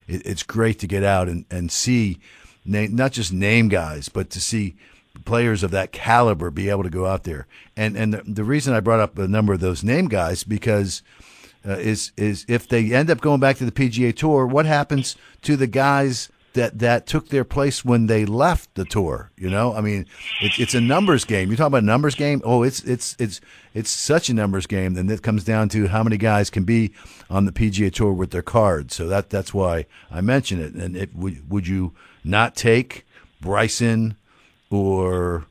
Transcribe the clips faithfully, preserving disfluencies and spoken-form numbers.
it, it's great to get out and, and see name, not just name guys, but to see players of that caliber be able to go out there. And and the, the reason I brought up a number of those name guys because uh, is is if they end up going back to the P G A Tour, what happens to the guys that, that took their place when they left the tour? You know, I mean, it's it's a numbers game. You talk about a numbers game. Oh, it's it's it's it's such a numbers game. Then it comes down to how many guys can be on the P G A Tour with their cards. So that that's why I mention it. And it, would would you not take Bryson or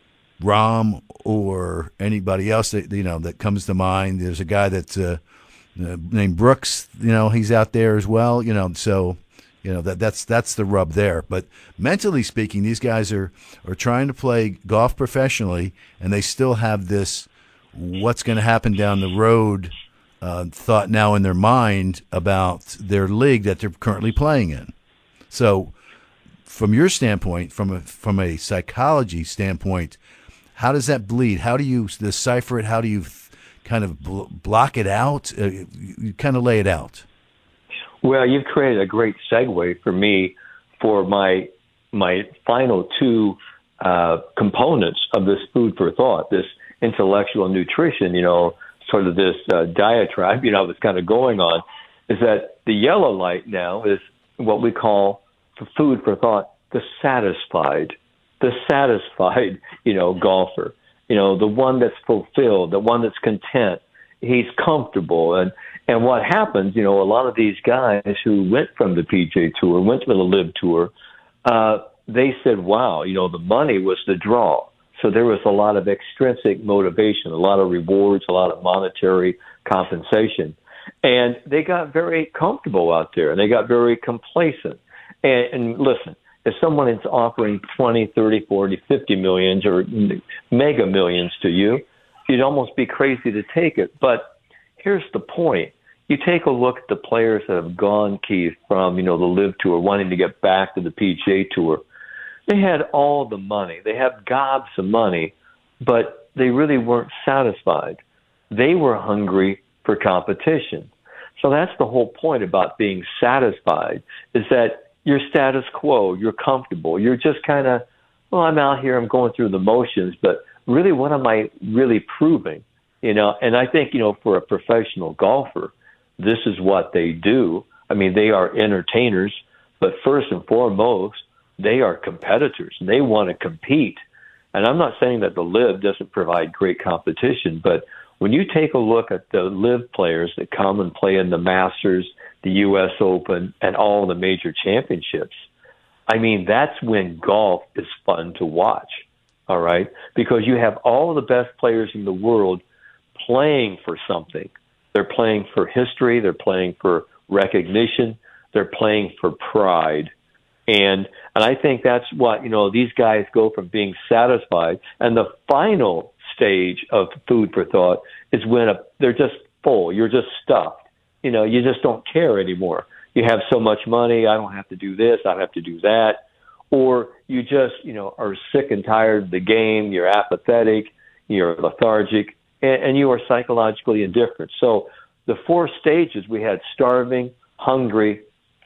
Rahm or anybody else that you know that comes to mind? There's a guy that's uh, uh, named Brooks. You know, he's out there as well. You know, so. You know, that that's that's the rub there. But mentally speaking, these guys are, are trying to play golf professionally, and they still have this what's going to happen down the road uh, thought now in their mind about their league that they're currently playing in. So from your standpoint, from a, from a psychology standpoint, how does that bleed? How do you decipher it? How do you kind of bl- block it out? Uh, you, you kind of lay it out. Well, you've created a great segue for me for my my final two uh, components of this food for thought, this intellectual nutrition, you know, sort of this uh, diatribe, you know, that's kind of going on, is that the yellow light now is what we call for food for thought, the satisfied, the satisfied, you know, golfer, you know, the one that's fulfilled, the one that's content. He's comfortable. And, and what happens, you know, a lot of these guys who went from the P G A Tour, went to the LIV Tour, uh, they said, wow, you know, the money was the draw. So there was a lot of extrinsic motivation, a lot of rewards, a lot of monetary compensation. And they got very comfortable out there, and they got very complacent. And, and listen, if someone is offering twenty, thirty, forty, fifty millions or mega millions to you, you'd almost be crazy to take it. But here's the point. You take a look at the players that have gone, Keith, from, you know, the LIV Tour, wanting to get back to the P G A Tour. They had all the money. They have gobs of money, but they really weren't satisfied. They were hungry for competition. So that's the whole point about being satisfied, is that you're status quo, you're comfortable, you're just kind of, well, I'm out here, I'm going through the motions, but really, what am I really proving? You know, and I think, you know, for a professional golfer, this is what they do. I mean, they are entertainers, but first and foremost, they are competitors, and they want to compete. And I'm not saying that the LIV doesn't provide great competition, but when you take a look at the LIV players that come and play in the Masters, the U S Open, and all the major championships, I mean, that's when golf is fun to watch. All right, because you have all the best players in the world playing for something. They're playing for history. They're playing for recognition. They're playing for pride. And and I think that's what, you know, these guys go from being satisfied. And the final stage of food for thought is when a, they're just full. You're just stuffed. You know, you just don't care anymore. You have so much money. I don't have to do this. I don't have to do that. Or you just, you know, are sick and tired of the game, you're apathetic, you're lethargic, and, and you are psychologically indifferent. So the four stages, we had starving, hungry,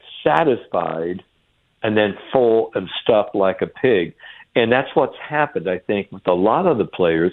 satisfied, and then full and stuffed like a pig. And that's what's happened, I think, with a lot of the players,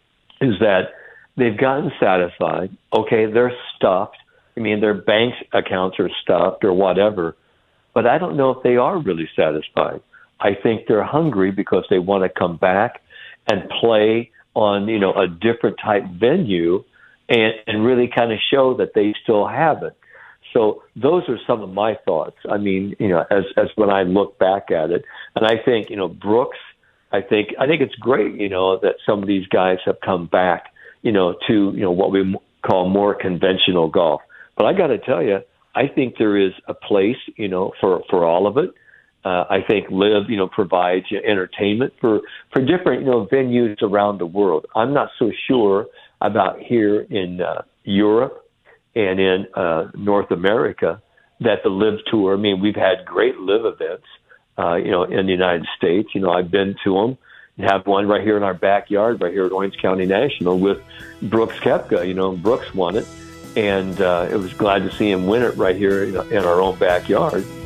is that they've gotten satisfied. Okay, they're stuffed. I mean, their bank accounts are stuffed or whatever, but I don't know if they are really satisfied. I think they're hungry because they want to come back and play on, you know, a different type venue and, and really kind of show that they still have it. So those are some of my thoughts. I mean, you know, as, as when I look back at it, and I think, you know, Brooks, I think, I think it's great, you know, that some of these guys have come back, you know, to, you know, what we call more conventional golf. But I got to tell you, I think there is a place, you know, for, for all of it. Uh, I think LIV, you know, provides you know, entertainment for, for different, you know, venues around the world. I'm not so sure about here in uh, Europe and in uh, North America that the LIV Tour, I mean, we've had great LIV events, uh, you know, in the United States. You know, I've been to them. We have one right here in our backyard, right here at Orange County National with Brooks Koepka. You know, Brooks won it. And uh, it was glad to see him win it right here in, in our own backyard.